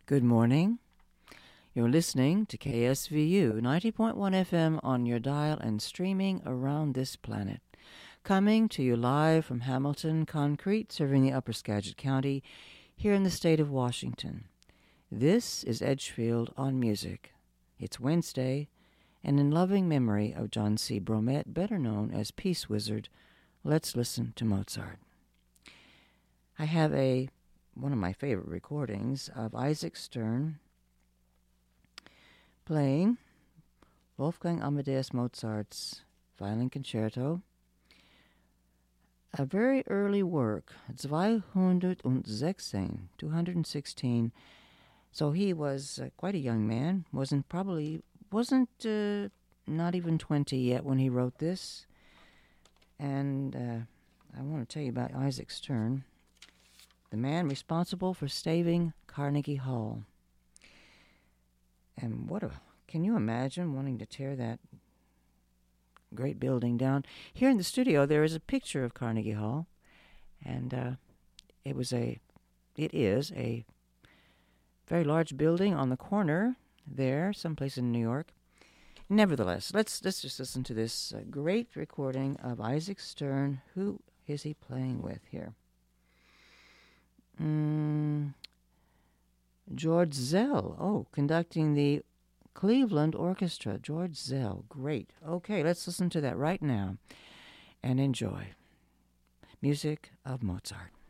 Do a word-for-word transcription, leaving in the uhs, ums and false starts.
Good morning. You're listening to K S V U ninety point one F M on your dial and streaming around this planet. Coming to you live from Hamilton Concrete, serving the Upper Skagit County, here in the state of Washington. This is Edgefield on Music. It's Wednesday, and in loving memory of John C. Bromet, better known as Peace Wizard, let's listen to Mozart. I have a one of my favorite recordings of Isaac Stern playing Wolfgang Amadeus Mozart's Violin Concerto, a very early work, zweihundertsechzehn, two hundred sixteen. So he was uh, quite a young man, wasn't probably, wasn't uh, not even twenty yet when he wrote this. And uh, I want to tell you about Isaac Stern, the man responsible for staving Carnegie Hall. And what a, can you imagine wanting to tear that great building down? Here in the studio, there is a picture of Carnegie Hall, and uh, it was a, it is a very large building on the corner there, someplace in New York. Nevertheless, let's let's just listen to this uh, great recording of Isaac Stern. Who is he playing with here? Mm, George Zell. Oh, conducting the Cleveland Orchestra. George Zell. Great. Okay, let's listen to that right now and enjoy. Music of Mozart.